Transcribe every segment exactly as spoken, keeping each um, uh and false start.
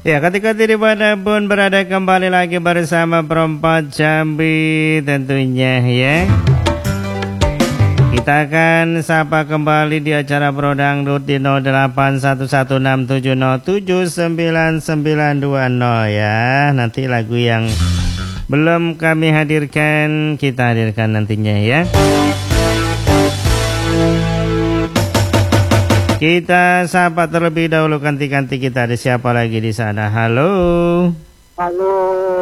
Ya, ketika dimanapun berada kembali lagi bersama Perempat Jambi tentunya ya. Kita akan sapa kembali di acara Bro Dangdut di nol delapan satu satu enam tujuh nol tujuh sembilan sembilan dua nol ya. Nanti lagu yang belum kami hadirkan kita hadirkan nantinya ya. Kita sapa terlebih dahulu kanti-kanti kita. Ada siapa lagi di sana? Halo. Halo.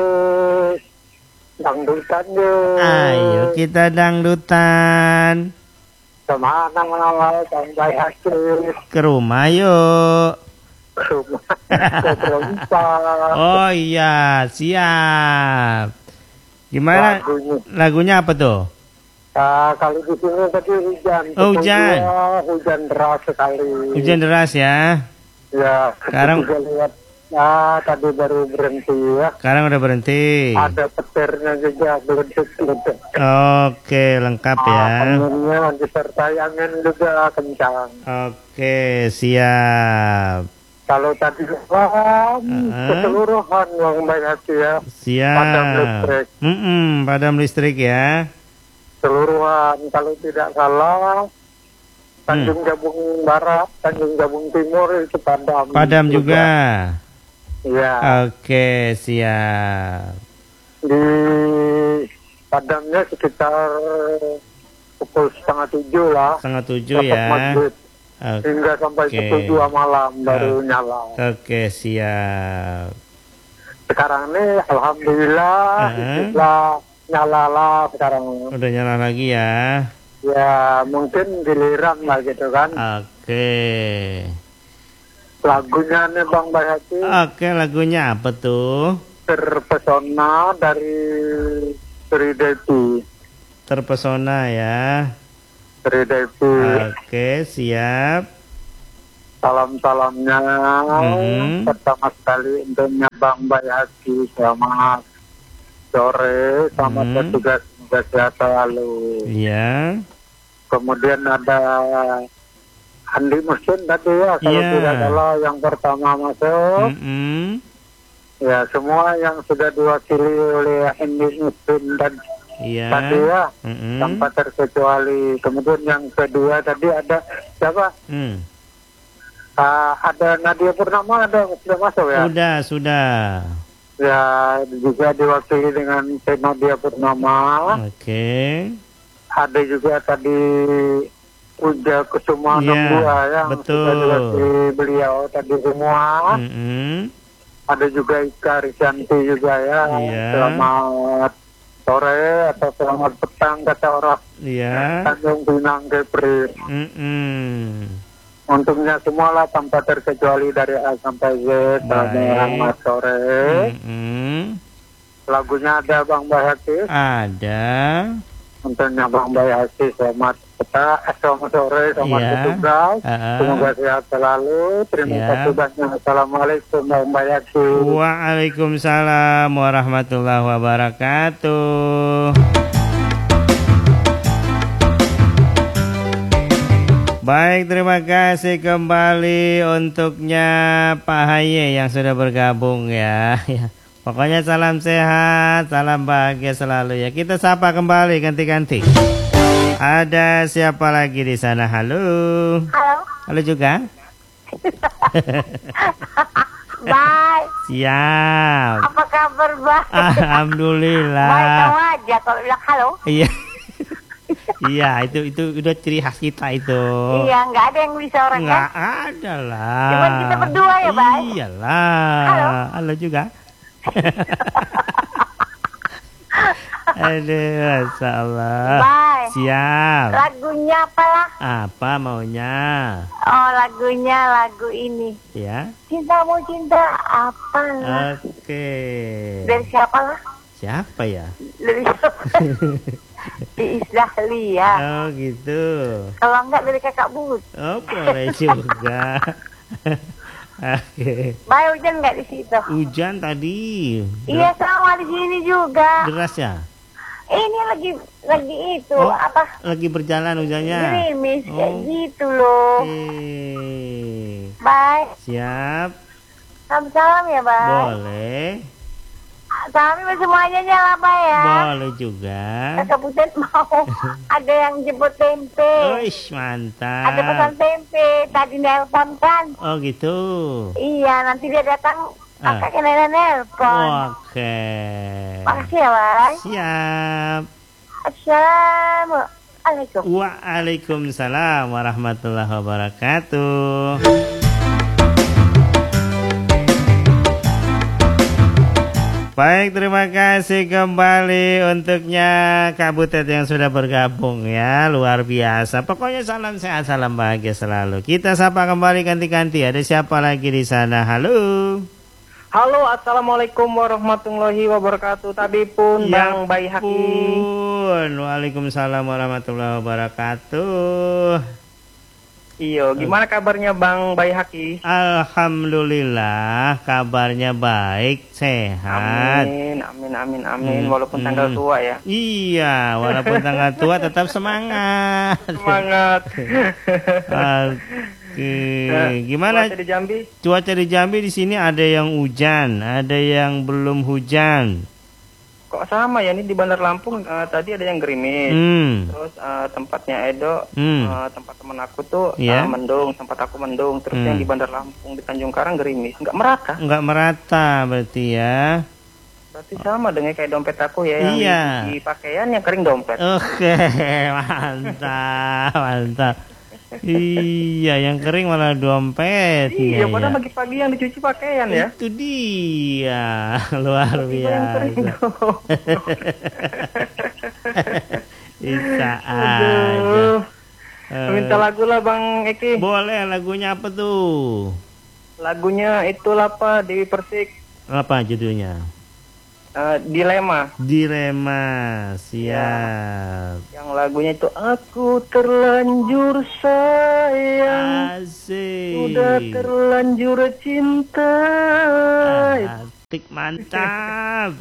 Dangdutan yuk. Ayo kita dangdutan. Kemana mana Bang Bay Hakim? Ke rumah yuk. Ke rumah. Ke Terumpa. Oh iya, siap. Gimana Lagunya. lagunya apa tuh? Nah, kalau di sini tadi hujan. Oh, hujan. Kedua, hujan deras sekali. Hujan deras ya. Ya. Sekarang- juga lihat. Nah, tadi baru berhenti ya. Sekarang udah berhenti. Ada petirnya juga geledek-geledek. Oke, lengkap ya. Anginnya disertai angin juga kencang. Oke, siap. Kalau tadi malam Uh-uh. keseluruhan Bang Bay Hakim ya. Siap. Padam listrik. Mm-mm, padam listrik ya. Keseluruhan, kalau tidak salah Tanjung Jabung Barat, Tanjung Jabung Timur itu padam. Padam juga. Iya. Oke, siap. Di padamnya sekitar pukul setengah tujuh lah. Setengah tujuh Dapat ya. maghrib. Oke. Hingga sampai Oke. pukul dua malam baru nyala. Oke, siap. Sekarang ini alhamdulillah Uh-huh. sudah nyala lah sekarang. Udah nyala lagi ya. Ya mungkin giliran lah gitu kan. Oke. Lagunya nih Bang Bay Hakim. Oke, lagunya apa tuh? Terpesona dari Sri Devi. Terpesona ya. Sri Devi. Oke, siap. Salam-salamnya Mhm. pertama sekali untuknya Bang Bay Hakim. Selamat sore, selamat Mhm. bertugas, semoga sehat selalu. Iya. Kemudian ada Andi Musin tadi ya, kalau Iya. tidak salah yang pertama masuk. Mm-mm. Ya semua yang sudah diwakili oleh Andi Musin dan Iya. tadi ya, Mm-mm. tanpa terkecuali. Kemudian yang kedua tadi ada siapa? Mm. Ah, ada Nadia Purnama, ada sudah masuk ya? Sudah, sudah. Ya juga diwakili dengan Nadia Purnama. Oke. Ada juga tadi Puja Kusuma Iya, Nembua yang betul. sudah diwakili beliau tadi semua. Mm-mm. Ada juga Ika Risyanti juga ya. Iya. Selamat sore atau selamat petang kata orang Iya. Tanjung Pinang Kepri. Mm-mm. Untungnya semua lah tanpa terkecuali dari A sampai Z. Baik. Selamat sore. Mm-mm. Lagunya ada Bang Bay Hakim. Ada. Untungnya Bang Bay Hakim. Selamat petang, eh, selamat sore, selamat Iya. bertugas. Uh-uh. Semoga sehat selalu. Terima Siap. kasih banyak. Assalamualaikum Bang Bay Hakim. Waalaikumsalam warahmatullahi wabarakatuh. Baik, terima kasih kembali untuknya Pak Haye yang sudah bergabung ya. Ya. Pokoknya salam sehat, salam bahagia selalu ya. Kita sapa kembali ganti-ganti. Ada siapa lagi di sana? Halo. Halo. Halo juga. Bye. Siap. Apa kabar, Bye? Alhamdulillah. Bye kamu aja kalau bilang halo. Iya. Iya, itu itu udah ciri khas kita itu. Iya, nggak ada yang bisa orang Nggak kan? ada lah. Cuman kita berdua ya, Bay? Iyalah. Halo. Halo juga. Aduh, Masya Allah. Bye. Siap. Lagunya apa lah? Apa maunya? Oh, lagunya lagu ini. Ya. Cintamu cinta apa lah? Oke. Dari siapa lah? Siapa ya? Dari siapa? Iis Dahlia. Oh gitu. Kalau enggak dari kakak Bud. Oh boleh juga. Oke. Bye, hujan nggak di situ? Hujan tadi. Iya, sama di sini juga. Deras ya? Ini lagi lagi itu Oh, apa? lagi berjalan hujannya. Gerimis kayak Oh. gitu loh. Oke. Bye. Siap. Salam-salam ya, Bang. Boleh. Salam buat semuanya nyala, Bang ya. Boleh juga. Kakak Butet mau ada yang jemput tempe. Uish, mantap. Ada pesan tempe. Tadi nelpon kan. Oh gitu. Iya, nanti dia datang. Ah. Kakak nenek nelpon. Oke. Makasih ya, Bang. Siap. Assalamualaikum. Waalaikumsalam warahmatullahi wabarakatuh. Baik, terima kasih kembali untuknya Kak Butet yang sudah bergabung ya, luar biasa. Pokoknya salam sehat, salam bahagia selalu. Kita sapa kembali ganti-ganti. Ada siapa lagi di sana? Halo. Halo, assalamualaikum warahmatullahi wabarakatuh. Tadi pun Bang Bayi Haki. Pun. Waalaikumsalam warahmatullahi wabarakatuh. Iyo, gimana kabarnya Bang Bayi Haki? Alhamdulillah, kabarnya baik, sehat. Amin, amin, amin, amin. Hmm, Walaupun tanggal hmm. tua ya. Iya, walaupun tanggal tua tetap semangat. Semangat. Oke, gimana Cuaca di Jambi? cuaca di Jambi? Di sini ada yang hujan, ada yang belum hujan. Kok sama ya, ini di Bandar Lampung eh, tadi ada yang gerimis. Hmm. Terus eh, tempatnya Edo, Hmm. eh, tempat temen aku tuh Iya. eh, mendung, tempat aku mendung. Terus Hmm. yang di Bandar Lampung di Tanjung Karang gerimis, nggak merata. Nggak merata berarti ya. Berarti sama dengan kayak dompet aku ya, yang Iya. di pakaian yang kering dompet. Oke, mantap, mantap. Iya, yang kering malah dompet. Iya, padahal pagi-pagi yang dicuci pakaian ya. Itu dia, luar Tiba-tiba yang kering biasa. dong. Bisa Aduh. aja. Minta lagu lah Bang Eki. Boleh, lagunya apa tuh? Lagunya itulah apa, Dewi Persik. Apa judulnya? Eh, Dilema. Dilema, siap. Yang lagunya itu aku terlanjur sayang, Asik. sudah terlanjur cinta. Asik, mantap.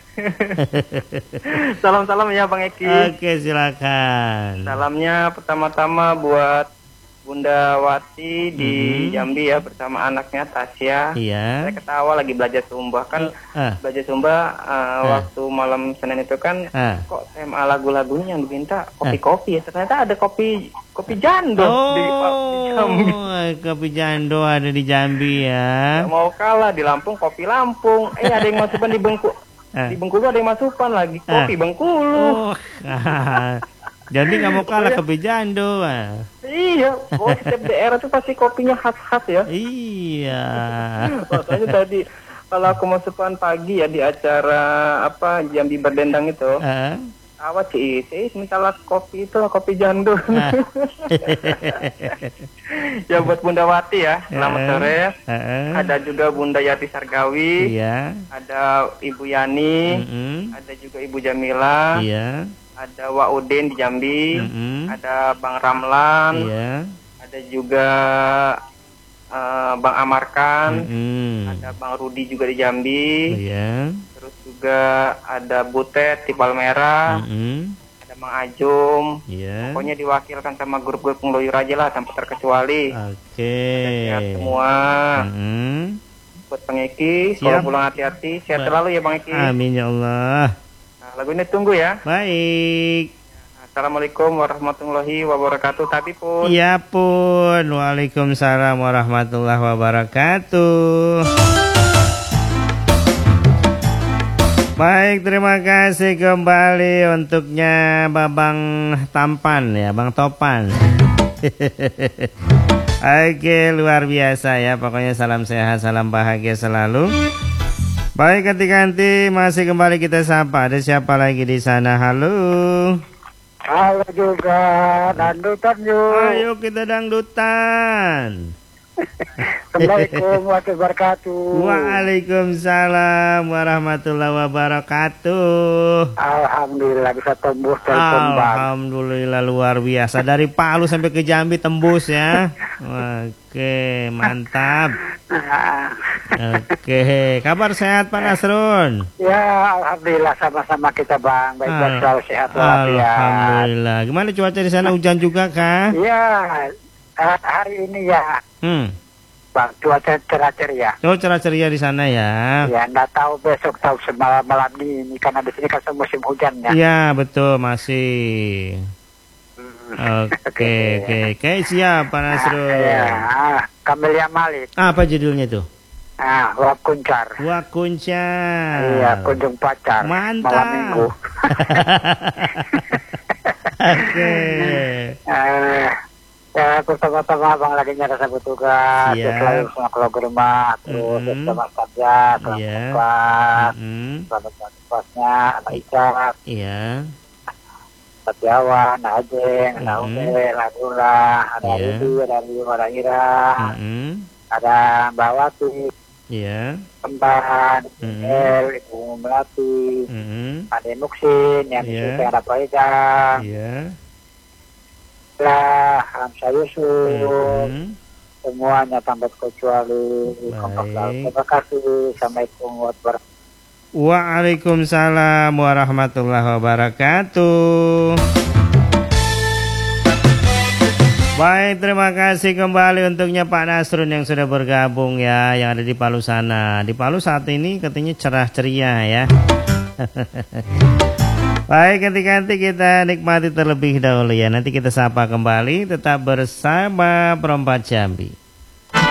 Salam-salam ya Bang Eki. Oke, silakan. Salamnya pertama-tama buat Bunda Wati di Mhm. Jambi ya, bersama anaknya Tasya. Iya. Saya ketawa lagi belajar Sumba kan. Ah, Belajar Sumba uh, Ah. waktu malam Senin itu kan, ah. kok tema lagu-lagunya yang diminta kopi-kopi ya. Ternyata ada kopi kopi jando di, di Jambi. Oh, kopi jando ada di Jambi ya. Nggak mau kalah di Lampung, kopi Lampung. Eh ada yang masukan di Bengkulu. Ah. Di Bengkulu ada yang masukan lagi kopi Ah. Bengkulu. Oh, jadi nggak mau kalah kopi jando. Ah. Iya, oh, setiap daerah tuh pasti kopinya khas-khas ya. Iya. Makanya tadi kalau aku masukan pagi ya di acara apa Jambi Berdendang itu, Ah. awat sih, sih minta lah kopi itu kopi jando. Ah. Ya buat Bunda Wati ya, selamat Ah. sore. Ah. Ada juga Bunda Yati Sargawi, Iya. ada Ibu Yani, Mm-mm. ada juga Ibu Jamila, Iya. ada Wak Udin di Jambi, Mm-mm. ada Bang Ramlan, Iya. ada juga eh, Bang Amarkan, Mm-mm. ada Bang Rudi juga di Jambi, Iya. terus juga ada Butet di Palmerah, Mm-mm. ada Bang Ajum. Iya. Pokoknya diwakilkan sama grup-grup pengeluyur aja lah tanpa terkecuali. Oke. Sehat semua. Mm-mm. Buat Bang Eki, Siap. kalau pulang hati-hati, sehat Ba- selalu ya Bang Eki. Amin ya Allah. Nah, lagu ini tunggu ya. Baik. Assalamualaikum warahmatullahi wabarakatuh. Tapi pun. Iya pun. Waalaikumsalam warahmatullahi wabarakatuh. Baik, terima kasih kembali untuknya Babang Tampan ya, Bang Topan. Oke, luar biasa ya. Pokoknya salam sehat, salam bahagia selalu. Baik, ganti-ganti masih kembali kita sapa. Ada siapa lagi di sana? Halo. Halo juga, dangdutan yuk. Ayo kita dangdutan. Assalamualaikum warahmatullahi wabarakatuh. Waalaikumsalam warahmatullahi wabarakatuh. Alhamdulillah bisa tembus telepon Bang. Alhamdulillah luar biasa. Dari Palu sampai ke Jambi tembus ya. Oke, mantap. Oke, kabar sehat Pak Nasrun? Ya, alhamdulillah sama-sama kita Bang. Baik-baik Al- selalu sehat walafiat. Alhamdulillah. Gimana cuaca di sana, hujan juga kah? Ya, eh, hari ini ya Hmm. Bang, cuaca cerah ceria. Oh, cerah ceria di sana ya. Ya, nggak tahu besok tahu semalam malam ini karena di sini kan musim hujan ya. Iya, betul masih. Oke, oke, oke, siap Pak Nasrul. Ya, Camelia Malik. Apa judulnya tuh? Ah, Wak Kuncar. Wak Kuncar. Iya, kunjung pacar. Mantap. Malam minggu. Oke. Eh, ya, pertama-tama Bang lagi nyara tugas. Siap. Terus selalu sama keluarga rumah. Terus Mhm. sama Sabja, sama Iya. kelas. Mm, Sama kelasnya, anak Ica, iya. Setiawan, Ajeng, Mhm. Naumel, Abdullah, ada Iya. Ibu, ada Ibu, ada Ira, Mm, ada Mbak Wati, iya. Kemban, Mhm. El, Ibu Melati, Mm, ada Muksin, yang Iya. disukai ada Pak Ejang, iya. lah, Hamsa Yusuf, Mm. semuanya tanpa kecuali. Kompak Baik. Laut. Terima kasih. Assalamualaikum warahmatullahi wabarakatuh. Waalaikumsalam warahmatullahi wabarakatuh. Baik, terima kasih kembali untuknya Pak Nasrun yang sudah bergabung ya, yang ada di Palu sana. Di Palu saat ini katanya cerah ceria ya. Baik, nanti-nanti kita nikmati terlebih dahulu ya. Nanti kita sapa kembali, tetap bersama Perempat Jambi.